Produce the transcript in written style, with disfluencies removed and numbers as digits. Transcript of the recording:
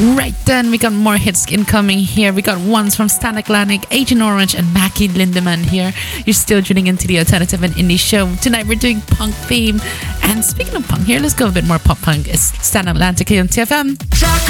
Right then, we got more hits incoming here. We got ones from Stan Atlantic, Agent Orange, and Mackie Lindemann here. You're still tuning into the Alternative and Indie Show. Tonight we're doing punk theme. And speaking of punk here, let's go a bit more pop punk. It's Stan Atlantic here on TFM. Track